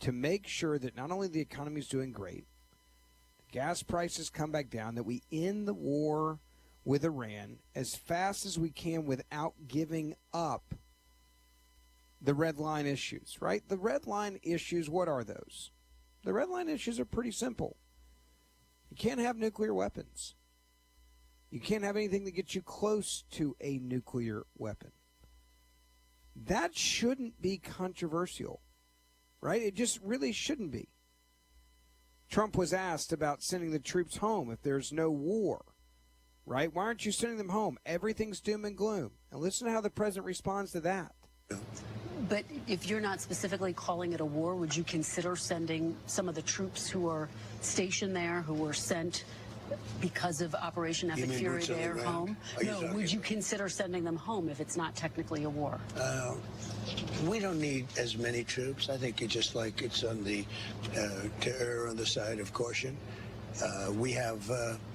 to make sure that not only the economy is doing great, gas prices come back down, that we end the war with Iran as fast as we can without giving up the red line issues, right? The red line issues, what are those? The red line issues are pretty simple. You can't have nuclear weapons. You can't have anything that gets you close to a nuclear weapon. That shouldn't be controversial, right? It just really shouldn't be. Trump was asked about sending the troops home if there's no war, right? Why aren't you sending them home? Everything's doom and gloom. And listen to how the president responds to that. But if you're not specifically calling it a war, would you consider sending some of the troops who are stationed there, who were sent because of Operation Epic Fury there home? No, would you consider sending them home if it's not technically a war? We don't need as many troops. I think it's just like it's on the to err on the side of caution. We have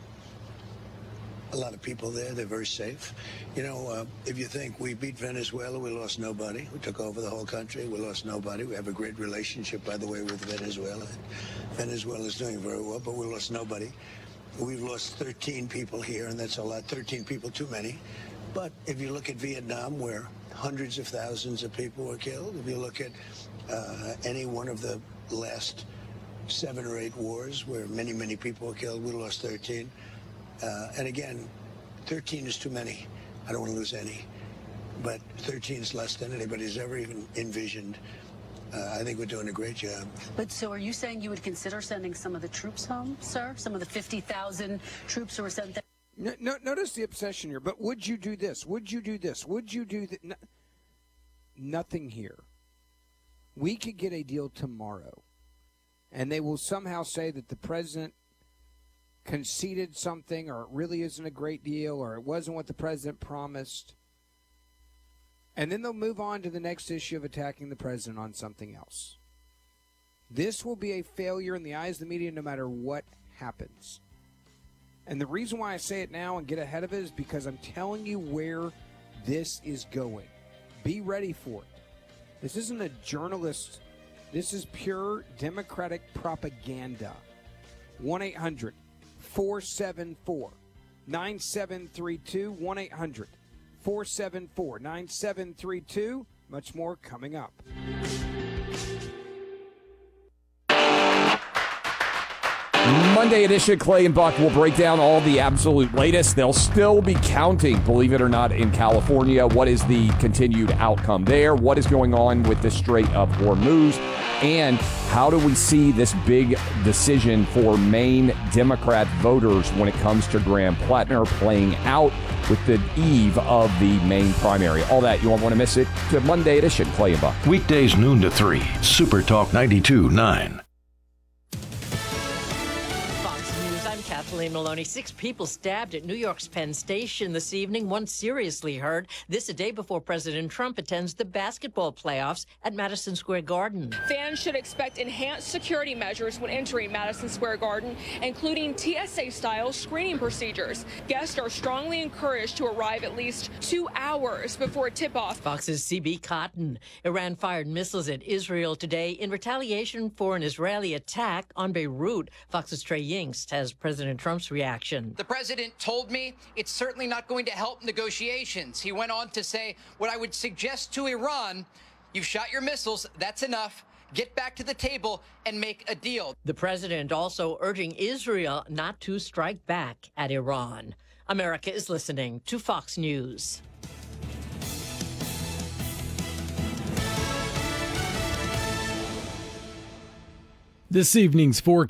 a lot of people there. They're very safe. You know, if you think we beat Venezuela, we lost nobody. We took over the whole country. We lost nobody. We have a great relationship, by the way, with Venezuela. Venezuela is doing very well, but we lost nobody. We've lost 13 people here, and that's a lot. 13 people too many. But if you look at Vietnam, where hundreds of thousands of people were killed, if you look at any one of the last 7 or 8 wars where many, many people were killed, we lost 13. And again, 13 is too many. I don't want to lose any. But 13 is less than anybody's ever even envisioned. I think we're doing a great job. But so are you saying you would consider sending some of the troops home, sir? Some of the 50,000 troops who were sent there? No, notice the obsession here. But would you do this? Would you do this? Would you do that? No, nothing here. We could get a deal tomorrow, and they will somehow say that the president conceded something, or it really isn't a great deal, or it wasn't what the president promised. And then they'll move on to the next issue of attacking the president on something else. This will be a failure in the eyes of the media no matter what happens. And the reason why I say it now and get ahead of it is because I'm telling you where this is going. Be ready for it. This isn't a journalist. This is pure Democratic propaganda. 1-800-474-9732. 1-800-474-9732. Much more coming up. Monday edition, Clay and Buck will break down all the absolute latest. They'll still be counting, believe it or not, in California. What is the continued outcome there? What is going on with the Strait of Hormuz? And how do we see this big decision for Maine Democrat voters when it comes to Graham Plattner playing out with the eve of the Maine primary? All that, you won't want to miss it. To Monday edition, Clay and Buck. Weekdays noon to 3, Super Talk 92.9. Kathleen Maloney. 6 people stabbed at New York's Penn Station this evening, one seriously hurt. This a day before President Trump attends the basketball playoffs at Madison Square Garden. Fans should expect enhanced security measures when entering Madison Square Garden, including TSA-style screening procedures. Guests are strongly encouraged to arrive at least 2 hours before tip-off. Fox's C.B. Cotton. Iran fired missiles at Israel today in retaliation for an Israeli attack on Beirut. Fox's Trey Yingst has President Trump's reaction. The president told me it's certainly not going to help negotiations. He went on to say, what I would suggest to Iran, you've shot your missiles, that's enough. Get back to the table and make a deal. The president also urging Israel not to strike back at Iran. America is listening to Fox News. This evening's forecast.